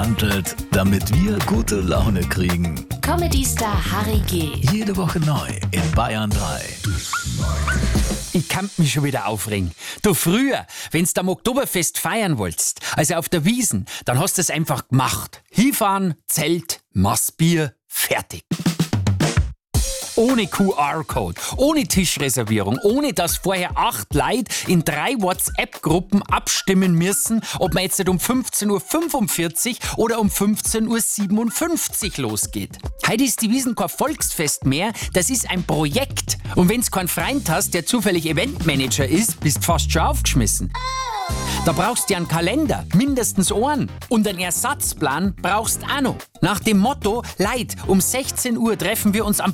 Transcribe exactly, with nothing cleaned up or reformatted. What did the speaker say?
gewandelt, damit wir gute Laune kriegen. Comedy-Star Harry G. Jede Woche neu in Bayern drei. Ich kann mich schon wieder aufregen. Du, früher, wenn's am Oktoberfest feiern wolltest, also auf der Wiesn, dann hast du es einfach gemacht. Hinfahren, Zelt, Massbier, fertig. Ohne Q R-Code, ohne Tischreservierung, ohne dass vorher acht Leute in drei WhatsApp-Gruppen abstimmen müssen, ob man jetzt nicht um fünfzehn Uhr fünfundvierzig oder um fünfzehn Uhr siebenundfünfzig losgeht. Heute ist die Wiesn kein Volksfest mehr, das ist ein Projekt. Und wenn's keinen Freund hast, der zufällig Eventmanager ist, bist fast schon aufgeschmissen. Da brauchst du ja einen Kalender, mindestens einen. Und einen Ersatzplan brauchst du auch noch. Nach dem Motto, Leid, um sechzehn Uhr treffen wir uns am